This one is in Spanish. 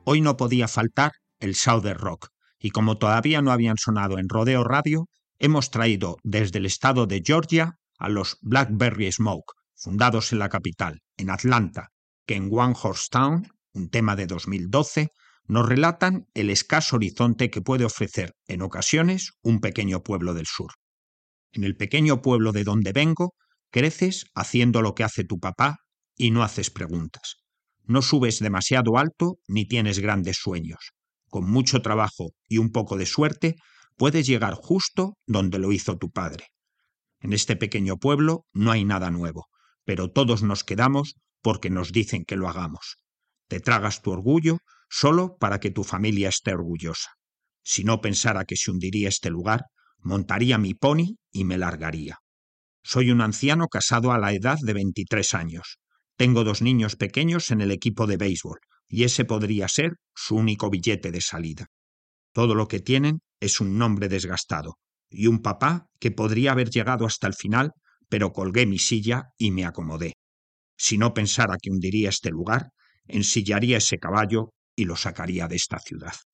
Hoy no podía faltar el Southern Rock, y como todavía no habían sonado en Rodeo Radio, hemos traído desde el estado de Georgia a los Blackberry Smoke, fundados en la capital, en Atlanta, que en One Horse Town, un tema de 2012, nos relatan el escaso horizonte que puede ofrecer en ocasiones un pequeño pueblo del sur. En el pequeño pueblo de donde vengo, creces haciendo lo que hace tu papá y no haces preguntas. No subes demasiado alto ni tienes grandes sueños. Con mucho trabajo y un poco de suerte, puedes llegar justo donde lo hizo tu padre. En este pequeño pueblo no hay nada nuevo, pero todos nos quedamos porque nos dicen que lo hagamos. Te tragas tu orgullo solo para que tu familia esté orgullosa. Si no pensara que se hundiría este lugar, montaría mi pony y me largaría. Soy un anciano casado a la edad de 23 años. Tengo 2 niños pequeños en el equipo de béisbol, y ese podría ser su único billete de salida. Todo lo que tienen es un nombre desgastado, y un papá que podría haber llegado hasta el final, pero colgué mi silla y me acomodé. Si no pensara que hundiría este lugar, ensillaría ese caballo y lo sacaría de esta ciudad.